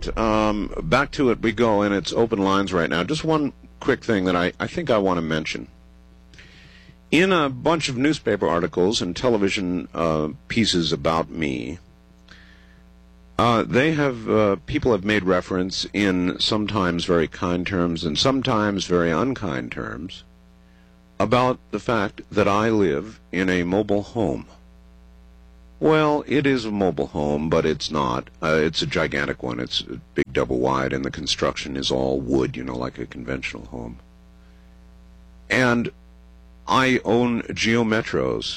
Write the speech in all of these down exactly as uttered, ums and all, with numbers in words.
right. Um, back to it we go, and it's open lines right now. Just one quick thing that I, I think I want to mention. In a bunch of newspaper articles and television uh, pieces about me, uh, they have uh, people have made reference in sometimes very kind terms and sometimes very unkind terms about the fact that I live in a mobile home. Well, it is a mobile home, but it's not. Uh, it's a gigantic one. It's a big double wide, and the construction is all wood, you know, like a conventional home. And I own Geometros.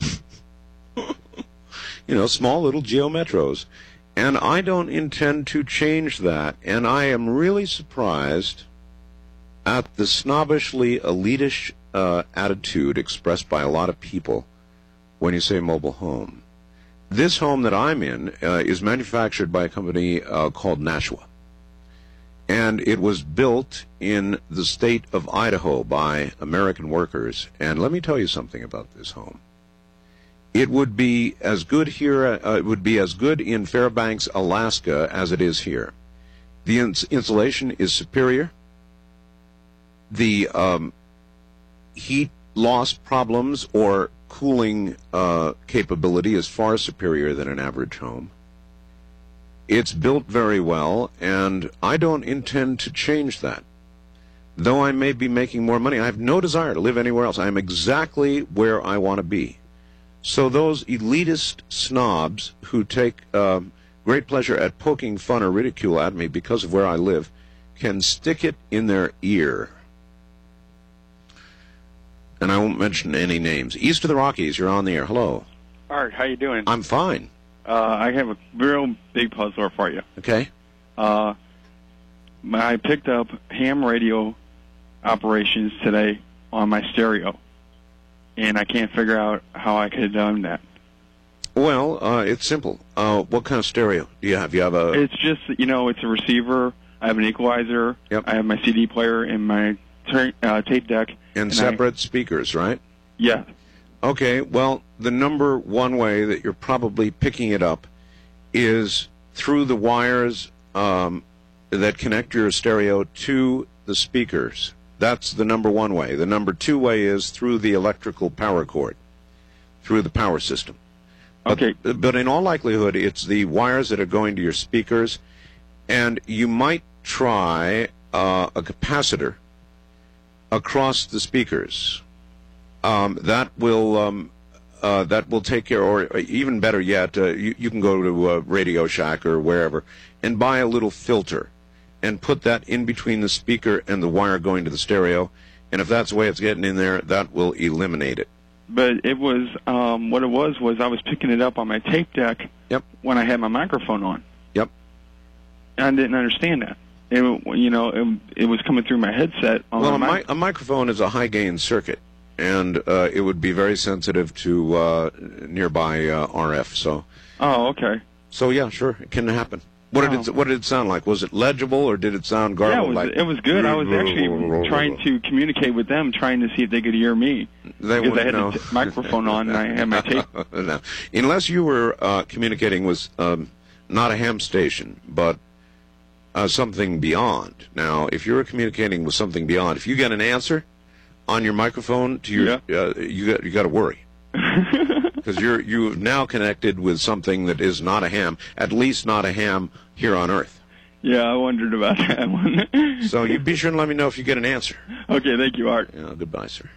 You know, small little Geometros. And I don't intend to change that. And I am really surprised at the snobbishly elitish uh, attitude expressed by a lot of people when you say mobile home. This home that I'm in uh, is manufactured by a company uh, called Nashua. And it was built in the state of Idaho by American workers. And let me tell you something about this home. It would be as good here, uh, it would be as good in Fairbanks, Alaska, as it is here. The ins- insulation is superior. The um, heat loss problems or cooling uh, capability is far superior than an average home. It's built very well, and I don't intend to change that. Though I may be making more money, I have no desire to live anywhere else. I am exactly where I want to be. So those elitist snobs who take uh, great pleasure at poking fun or ridicule at me because of where I live can stick it in their ear. And I won't mention any names. East of the Rockies, you're on the air. Hello. Art, how you doing? I'm fine. Uh, I have a real big puzzler for you. Okay. Uh, I picked up ham radio operations today on my stereo, and I can't figure out how I could have done that. Well, uh, it's simple. Uh, what kind of stereo do you have? You have a... It's just, you know, it's a receiver. I have an equalizer. Yep. I have my C D player and my t- uh, tape deck. And, and separate I, speakers, right? Yeah. Okay, well, the number one way that you're probably picking it up is through the wires um, that connect your stereo to the speakers. That's the number one way. The number two way is through the electrical power cord, through the power system. Okay. But, but in all likelihood, it's the wires that are going to your speakers, and you might try uh, a capacitor across the speakers. Um, that will um, uh, that will take care, or even better yet, uh, you, you can go to uh, Radio Shack or wherever and buy a little filter and put that in between the speaker and the wire going to the stereo. And if that's the way it's getting in there, that will eliminate it. But it was, um, what it was, was I was picking it up on my tape deck Yep. when I had my microphone on. Yep. And I didn't understand that. It, you know, it, it was coming through my headset. On well, my a, mi- a microphone is a high-gain circuit, and uh, it would be very sensitive to uh, nearby uh, R F. So, oh, okay. So yeah, sure, it can happen. What did oh. it What did it sound like? Was it legible, or did it sound garbled? Yeah, it was, like it was good. I was actually trying to communicate with them, trying to see if they could hear me. They because I had know. the t- microphone on and I had my tape. No. Unless you were uh, communicating with um, not a ham station, but uh, something beyond. Now, if you're communicating with something beyond, if you get an answer on your microphone, to your, yeah. uh, you got you got to worry. Because you're you've now connected with something that is not a ham, at least not a ham here on Earth. Yeah, I wondered about that one. So you be sure and let me know if you get an answer. Okay, thank you, Art. Yeah, goodbye, sir.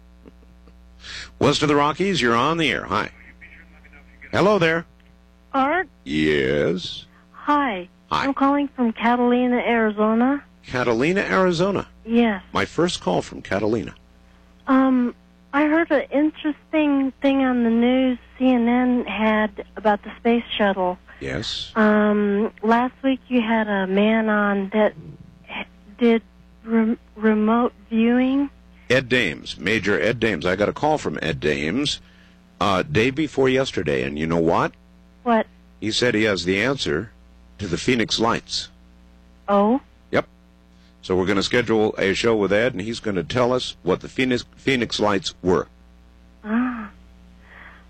West of the Rockies, you're on the air. Hi. Hello there. Art? Yes. Hi. Hi. I'm calling from Catalina, Arizona. Catalina, Arizona. Yes. My first call from Catalina. Um, I heard an interesting thing on the news C N N had about the space shuttle. Yes. Um, last week you had a man on that did re- remote viewing. Ed Dames, Major Ed Dames. I got a call from Ed Dames uh, day before yesterday, and you know what? What? He said he has the answer to the Phoenix Lights. Oh? Yep. So we're going to schedule a show with Ed, and he's going to tell us what the Phoenix, Phoenix Lights were. Ah.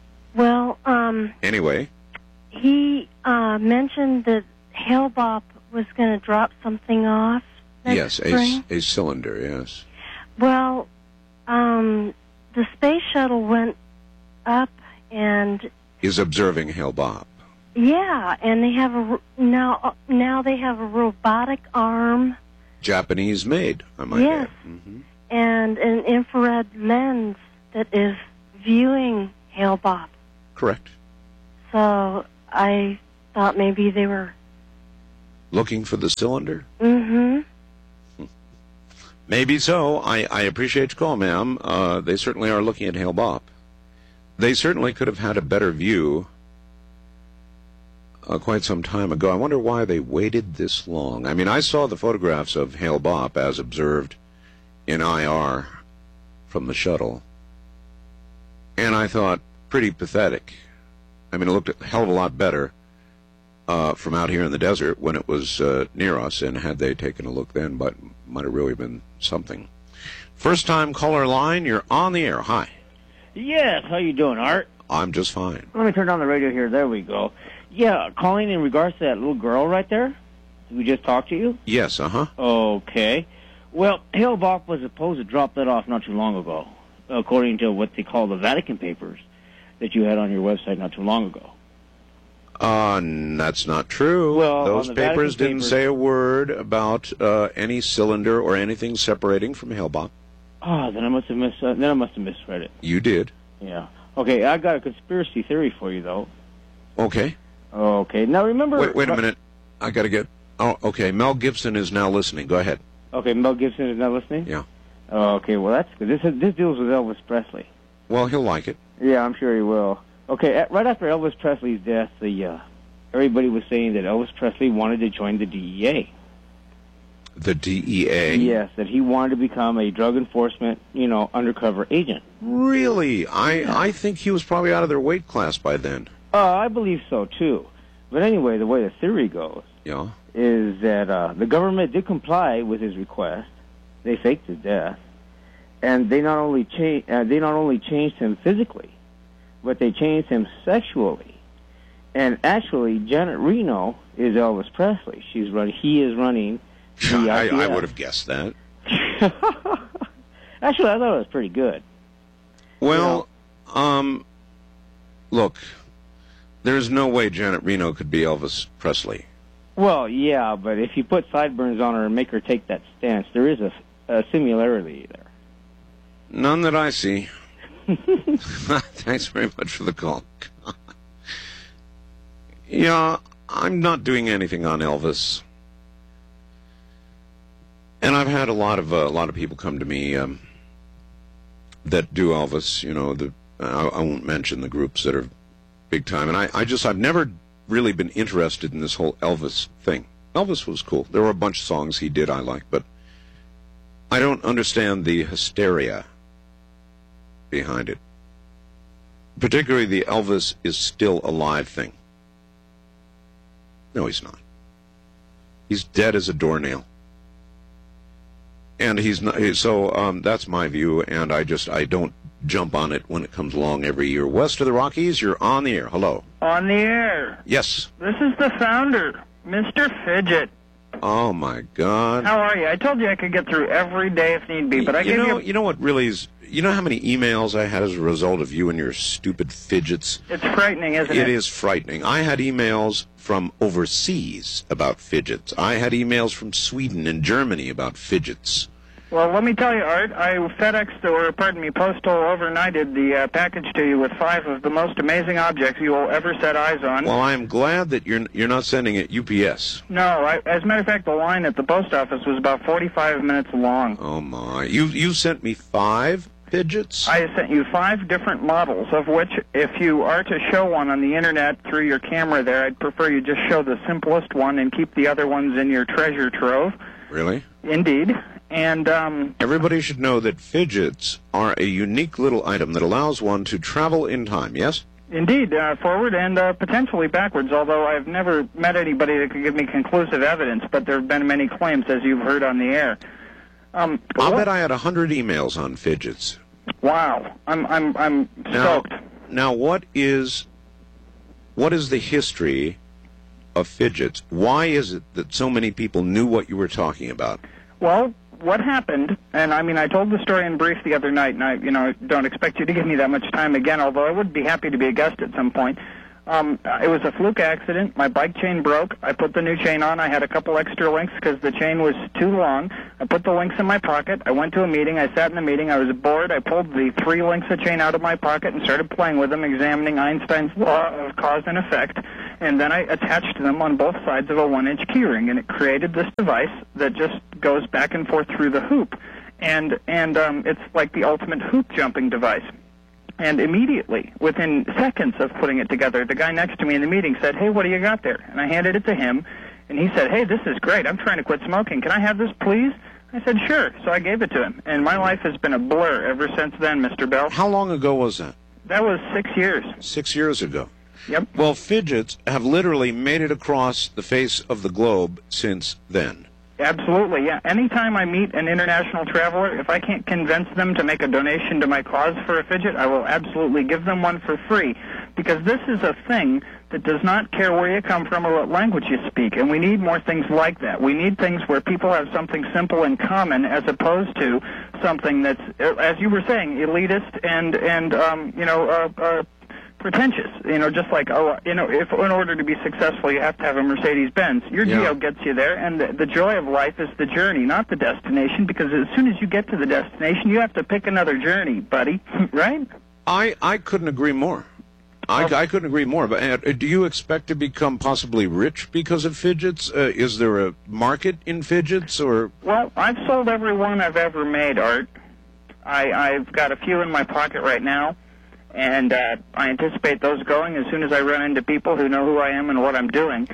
Well, um... Anyway. He uh, mentioned that Hale-Bopp was going to drop something off next Yes, spring. a, a cylinder, yes. Well, um, the space shuttle went up, and Is observing Hale-Bopp. yeah, and they have a now now they have a robotic arm. Japanese made, I might Yes. add. Mm-hmm. And an infrared lens that is viewing Hale-Bopp. Correct. So I thought maybe they were. Looking for the cylinder? Mm-hmm. Maybe so. I, I appreciate your call, ma'am. Uh, they certainly are looking at Hale-Bopp. They certainly could have had a better view uh, quite some time ago. I wonder why they waited this long. I mean, I saw the photographs of Hale-Bopp as observed in I R from the shuttle, and I thought, pretty pathetic. I mean, it looked a hell of a lot better uh, from out here in the desert when it was uh, near us, and had they taken a look then, but might have really been something. First time caller line, you're on the air. Hi. Yes, how you doing, Art? I'm just fine. Let me turn down the radio here. There we go. Yeah, calling in regards to that little girl right there. Did we just talk to you? Yes, uh-huh. Okay. Well, Hale-Bopp was supposed to drop that off not too long ago, according to what they call the Vatican papers that you had on your website not too long ago. Uh, n- that's not true. Well, Those on the papers Vatican didn't papers- say a word about uh, any cylinder or anything separating from Hale-Bopp. Ah, then I must have mis- uh, then I must have misread it. You did. Yeah. Okay, I got a conspiracy theory for you, though. Okay. Okay, now remember... Wait, wait a minute. I got to get... Oh, okay. Mel Gibson is now listening. Go ahead. Okay, Mel Gibson is not listening? Yeah. Okay, well, that's good. This, this deals with Elvis Presley. Well, he'll like it. Yeah, I'm sure he will. Okay, at, right after Elvis Presley's death, the uh, everybody was saying that Elvis Presley wanted to join the D E A. The D E A? Yes, that he wanted to become a drug enforcement, you know, undercover agent. Really? I, I think he was probably out of their weight class by then. Uh, I believe so, too. But anyway, the way the theory goes Yeah. is that uh, the government did comply with his request. They faked his death. And they not only cha- uh, they not only changed him physically, but they changed him sexually. And actually, Janet Reno is Elvis Presley. She's run. He is running the I, I P F. I would have guessed that. Actually, I thought it was pretty good. Well, um, look, there's no way Janet Reno could be Elvis Presley. Well, yeah, but if you put sideburns on her and make her take that stance, there is a, a similarity there. None that I see. Thanks very much for the call. Yeah, I'm not doing anything on Elvis. And I've had a lot of uh, a lot of people come to me um, that do Elvis. You know, the I, I won't mention the groups that are big time. And I, I just I've never really been interested in this whole Elvis thing. Elvis was cool. There were a bunch of songs he did I liked, but I don't understand the hysteria behind it. Particularly the Elvis is still alive thing. No, he's not. He's dead as a doornail. And he's not, so um, that's my view, and I just, I don't jump on it when it comes along every year. West of the Rockies, you're on the air. Hello. On the air. Yes. This is the founder, Mister Fidget. Oh, my God. How are you? I told you I could get through every day if need be, but I you gave know, you... you know what really is, you know how many emails I had as a result of you and your stupid fidgets? It's frightening, isn't it? It is frightening. I had emails from overseas about fidgets. I had emails from Sweden and Germany about fidgets. Well, let me tell you, Art, I FedExed, or pardon me, postal overnighted the uh, package to you with five of the most amazing objects you will ever set eyes on. Well, I am glad that you're you're not sending it U P S. No, I, as a matter of fact, the line at the post office was about forty-five minutes long. Oh, my. You, you sent me five fidgets? I sent you five different models, of which, if you are to show one on the Internet through your camera there, I'd prefer you just show the simplest one and keep the other ones in your treasure trove. Really? Indeed. And um, everybody should know that fidgets are a unique little item that allows one to travel in time, yes? Indeed, uh, forward and uh, potentially backwards, although I've never met anybody that could give me conclusive evidence, but there have been many claims, as you've heard on the air. Um, I'll what? bet I had a hundred emails on fidgets. Wow. I'm, I'm, I'm Now, stoked. now what is, what is the history of fidgets. Why is it that so many people knew what you were talking about? Well, what happened, and I mean, I told the story in brief the other night, and I, you know, don't expect you to give me that much time again, although I would be happy to be a guest at some point. Um, it was a fluke accident. My bike chain broke. I put the new chain on. I had a couple extra links because the chain was too long. I put the links in my pocket. I went to a meeting. I sat in the meeting. I was bored. I pulled the three links of chain out of my pocket and started playing with them, examining Einstein's law of cause and effect. And then I attached them on both sides of a one-inch keyring, and it created this device that just goes back and forth through the hoop. And, and um, it's like the ultimate hoop jumping device. And immediately, within seconds of putting it together, the guy next to me in the meeting said, "Hey, what do you got there?" And I handed it to him, and he said, "Hey, this is great. I'm trying to quit smoking. Can I have this, please?" I said, "Sure." So I gave it to him. And my life has been a blur ever since then, Mister Bell. How long ago was that? That was six years. Six years ago. Yep. Well, fidgets have literally made it across the face of the globe since then. Absolutely, yeah. Anytime I meet an international traveler, if I can't convince them to make a donation to my cause for a fidget, I will absolutely give them one for free. Because this is a thing that does not care where you come from or what language you speak. And we need more things like that. We need things where people have something simple in common as opposed to something that's, as you were saying, elitist and, and um, you know, uh, uh, pretentious, you know, just like, oh, you know, if in order to be successful you have to have a Mercedes-Benz. Your yeah. Geo gets you there, and the, the joy of life is the journey, not the destination, because as soon as you get to the destination, you have to pick another journey, buddy, right? I, I couldn't agree more. I, I couldn't agree more. But uh, do you expect to become possibly rich because of fidgets? Uh, is there a market in fidgets, or? Well, I've sold every one I've ever made, Art. I, I've got a few in my pocket right now. And uh, I anticipate those going as soon as I run into people who know who I am and what I'm doing.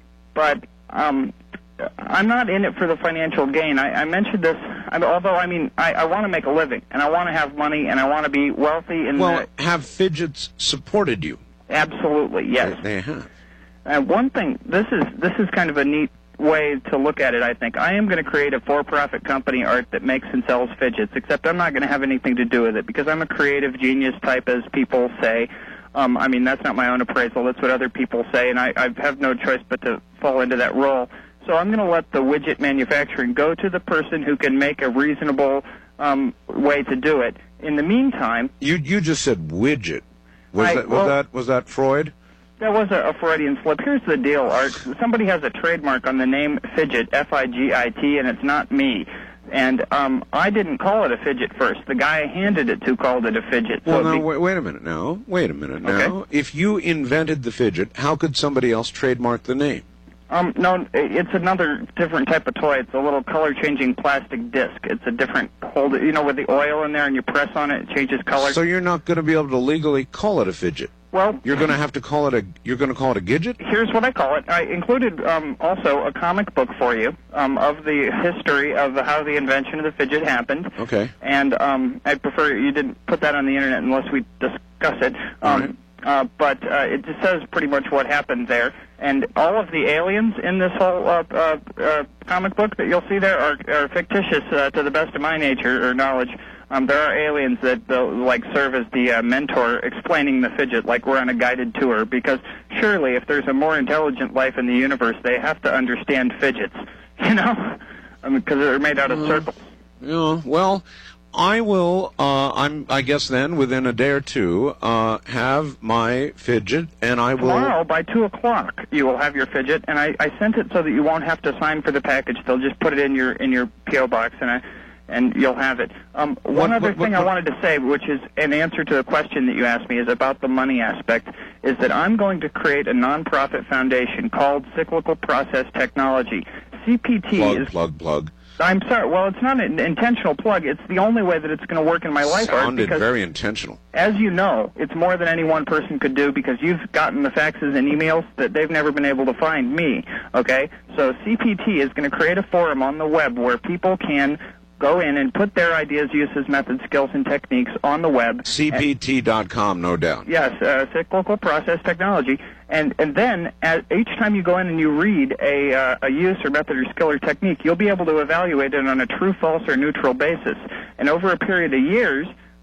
But um, I'm not in it for the financial gain. I, I mentioned this, I, although, I mean, I, I want to make a living, and I want to have money, and I want to be wealthy. In well, the... have fidgets supported you? Absolutely, yes. They, they have. Uh, one thing, this is this is kind of a neat way to look at it, I think. I am going to create a for-profit company, Art, that makes and sells fidgets, except I'm not going to have anything to do with it because I'm a creative genius type, as people say. Um, I mean, that's not my own appraisal. That's what other people say, and I, I have no choice but to fall into that role. So I'm going to let the widget manufacturing go to the person who can make a reasonable um, way to do it. In the meantime... You you just said widget. Was, I, that, was, well, that, was that Freud? That was a, a Freudian slip. Here's the deal, Art. Somebody has a trademark on the name Fidget, F I G I T, and it's not me. And um, I didn't call it a fidget first. The guy I handed it to called it a fidget. Well, so now, be- wait, wait a minute now. Wait a minute now. Okay. If you invented the fidget, how could somebody else trademark the name? Um, no, it's another different type of toy. It's a little color-changing plastic disc. It's a different hold. You know, with the oil in there, and you press on it, it changes color. So you're not going to be able to legally call it a fidget. Well, you're going to have to call it a. You're going to call it a gidget. Here's what I call it. I included um, also a comic book for you um, of the history of how the invention of the fidget happened. Okay. And um, I prefer you didn't put that on the internet unless we discuss it. Um, right. Uh, but uh, it just says pretty much what happened there. And all of the aliens in this whole uh, uh, uh, comic book that you'll see there are, are fictitious uh, to the best of my nature or knowledge. Um, there are aliens that uh, like serve as the uh, mentor explaining the fidget like we're on a guided tour, because surely if there's a more intelligent life in the universe, they have to understand fidgets, you know, because I mean, they're made out of uh, circles. Yeah, well... I will, uh, I'm, I guess then, within a day or two, uh, have my fidget, and I will... Tomorrow, by two o'clock, you will have your fidget, and I, I sent it so that you won't have to sign for the package. They'll just put it in your in your P O box, and I, and you'll have it. Um, one What- other what- what- thing I wanted to say, which is an answer to the question that you asked me, is about the money aspect, is that I'm going to create a nonprofit foundation called Cyclical Process Technology. C P T Plug, is... plug, plug. I'm sorry. Well, it's not an intentional plug. It's the only way that it's going to work in my life. Art, Sounded because, very intentional. as you know, it's more than any one person could do because you've gotten the faxes and emails that they've never been able to find me. Okay? So C P T is going to create a forum on the web where people can go in and put their ideas, uses, methods, skills, and techniques on the web. C P T dot com, no doubt. Yes, uh, Cyclical Process Technology. And and then at, each time you go in and you read a, uh, a use or method or skill or technique, you'll be able to evaluate it on a true, false, or neutral basis. And over a period of years,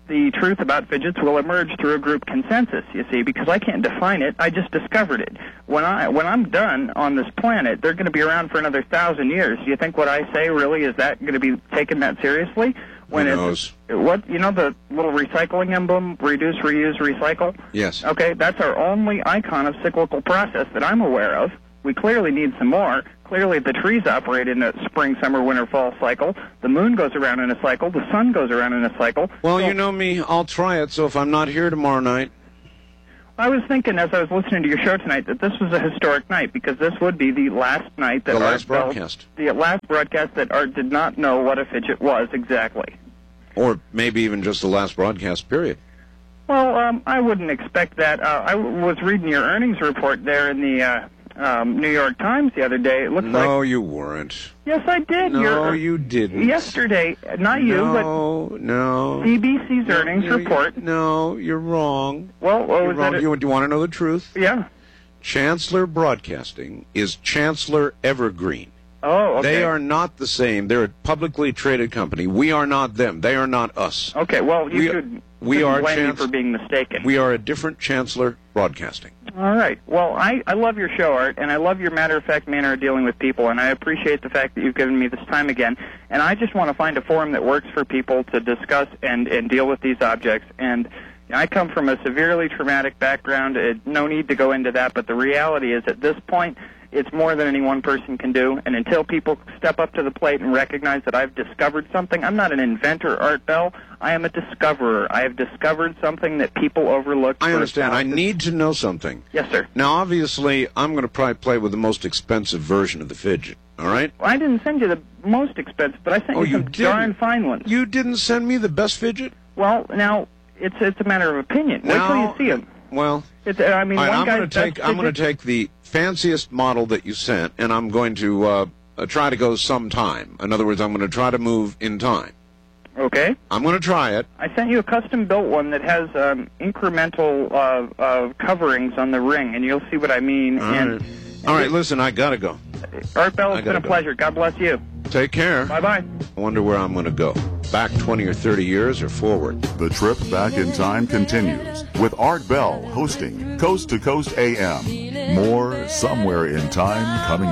the truth about fidgets will emerge through a group consensus, you see, because I can't define it. I just discovered it. When, I, when I'm done on this planet, they're going to be around for another thousand years. Do you think what I say really is that going to be taken that seriously? When Who knows? It's, what, you know the little recycling emblem, reduce, reuse, recycle? Yes. Okay, that's our only icon of cyclical process that I'm aware of. We clearly need some more. Clearly the trees operate in a spring, summer, winter, fall cycle. The moon goes around in a cycle. The sun goes around in a cycle. Well, so, you know me. I'll try it, so if I'm not here tomorrow night... I was thinking as I was listening to your show tonight that this was a historic night because this would be the last night that The Art last Bell, broadcast. the last broadcast that Art did not know what a fidget was exactly. Or maybe even just the last broadcast, period. Well, um, I wouldn't expect that. Uh, I w- was reading your earnings report there in the uh, um, New York Times the other day. It looks No, like... you weren't. Yes, I did. No, Your, you didn't. Yesterday, not you, no, but no. C B C's earnings No, you- report. No, you're wrong. Well, what You're was wrong. that? You, do you want to know the truth? Yeah. Chancellor Broadcasting is Chancellor Evergreen. Oh, okay. They are not the same. They're a publicly traded company. We are not them. They are not us. Okay, well, you We- could we couldn't are blame chance- me for being mistaken. We are a different Chancellor Broadcasting. All right. Well, I, I love your show, Art, and I love your matter-of-fact manner of dealing with people, and I appreciate the fact that you've given me this time again. And I just want to find a forum that works for people to discuss and, and deal with these objects. And I come from a severely traumatic background. It, no need to go into that, but the reality is at this point, it's more than any one person can do. And until people step up to the plate and recognize that I've discovered something, I'm not an inventor, Art Bell. I am a discoverer. I have discovered something that people overlooked. I for understand. I thousands- need to know something. Yes, sir. Now, obviously, I'm going to probably play with the most expensive version of the fidget. All right? Well, I didn't send you the most expensive, but I sent Oh, you you some didn't. darn fine ones. You didn't send me the best fidget? Well, now it's it's a matter of opinion. Wait till Now- you see them. Well, It's, I mean, all right, one I'm guy's going to take best I'm going to fidget- take the fanciest model that you sent, and I'm going to uh, uh, try to go sometime. In other words, I'm going to try to move in time. Okay. I'm going to try it. I sent you a custom-built one that has um, incremental uh, uh, coverings on the ring, and you'll see what I mean. All and, right. All right, listen, I got to go. Art Bell, I it's been gotta a go. pleasure. God bless you. Take care. Bye-bye. I wonder where I'm going to go. Back twenty or thirty years or forward? The trip back in time continues with Art Bell hosting Coast to Coast A M. More somewhere in time coming